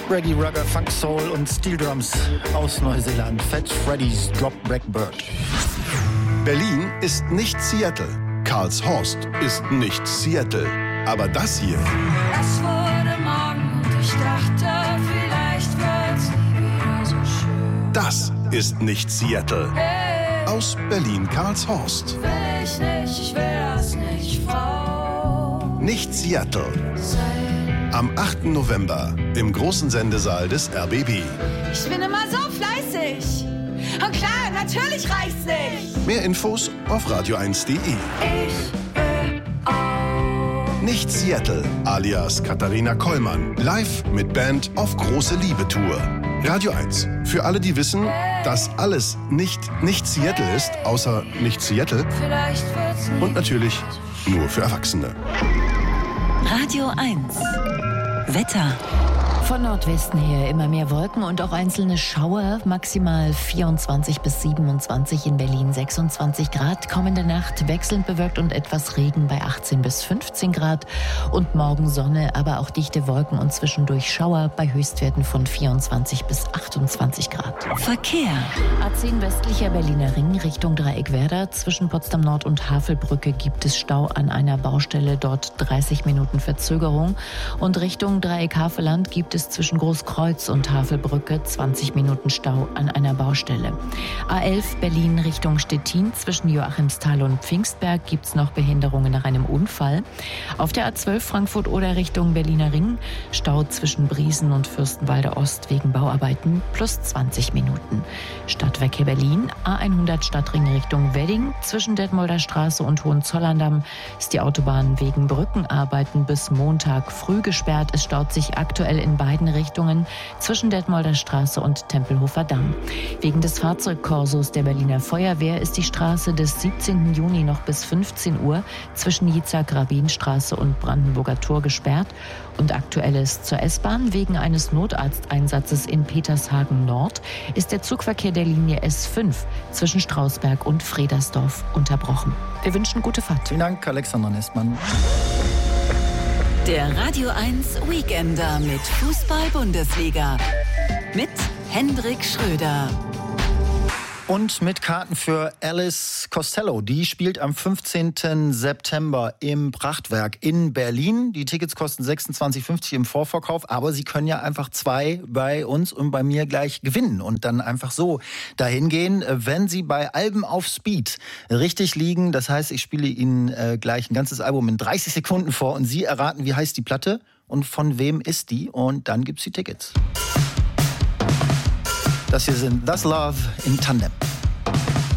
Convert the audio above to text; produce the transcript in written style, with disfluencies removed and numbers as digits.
Reggae, Rugger, Funk, Soul und Steel Drums aus Neuseeland. Fat Freddy's Drop Black Bird. Berlin ist nicht Seattle. Karlshorst ist nicht Seattle. Aber das hier. Es wurde Morgen und ich dachte, vielleicht wird's nie wieder so schön. Das ist nicht Seattle. Hey, Aus Berlin-Karlshorst. will ich nicht, ich will das nicht, Frau. Nicht Seattle. Sein. Am 8. November im großen Sendesaal des RBB. Ich bin immer so fleißig. Und klar, natürlich reicht's nicht. Mehr Infos auf radio1.de. Ich will auch. Nicht Seattle, alias Katharina Kollmann. Live mit Band auf große Liebe-Tour. Radio 1. Für alle, die wissen, dass alles nicht Seattle ist, außer nicht Seattle. Vielleicht wird's nie. Und natürlich nur für Erwachsene. Radio 1. Wetter. Von Nordwesten her immer mehr Wolken und auch einzelne Schauer. Maximal 24 bis 27 in Berlin, 26 Grad. Kommende Nacht wechselnd bewölkt und etwas Regen bei 18 bis 15 Grad. Und morgen Sonne, aber auch dichte Wolken und zwischendurch Schauer bei Höchstwerten von 24 bis 28 Grad. Verkehr. A10 westlicher Berliner Ring Richtung Dreieckwerder. Zwischen Potsdam Nord und Havelbrücke gibt es Stau an einer Baustelle. Dort 30 Minuten Verzögerung. Und Richtung Dreieck Havelland gibt es zwischen Großkreuz und Havelbrücke 20 Minuten Stau an einer Baustelle. A11 Berlin Richtung Stettin. Zwischen Joachimsthal und Pfingstberg gibt es noch Behinderungen nach einem Unfall. Auf der A12 Frankfurt-Oder Richtung Berliner Ring Stau zwischen Briesen und Fürstenwalde Ost wegen Bauarbeiten plus 20 Minuten. Stadtverkehr Berlin A100 Stadtring Richtung Wedding. Zwischen Detmolder Straße und Hohenzollern-Damm ist die Autobahn wegen Brückenarbeiten bis Montag früh gesperrt. Es staut sich aktuell in beiden Richtungen zwischen Detmolder Straße und Tempelhofer Damm. Wegen des Fahrzeugkorsos der Berliner Feuerwehr ist die Straße des 17. Juni noch bis 15 Uhr zwischen Jitzak-Rabin-Straße und Brandenburger Tor gesperrt. Und aktuelles zur S-Bahn. Wegen eines Notarzteinsatzes in Petershagen Nord ist der Zugverkehr der Linie S5 zwischen Strausberg und Fredersdorf unterbrochen. Wir wünschen gute Fahrt. Vielen Dank, Alexander Nestmann. Der Radio 1 Weekender mit Fußball-Bundesliga. Mit Hendrik Schröder. Und mit Karten für Alice Costello. Die spielt am 15. September im Prachtwerk in Berlin. Die Tickets kosten 26,50 im Vorverkauf. Aber Sie können ja einfach 2 bei uns und bei mir gleich gewinnen. Und dann einfach so dahin gehen, wenn Sie bei Alben auf Speed richtig liegen. Das heißt, ich spiele Ihnen gleich ein ganzes Album in 30 Sekunden vor. Und Sie erraten, wie heißt die Platte und von wem ist die. Und dann gibt's die Tickets. Das hier sind Das Love in Tandem.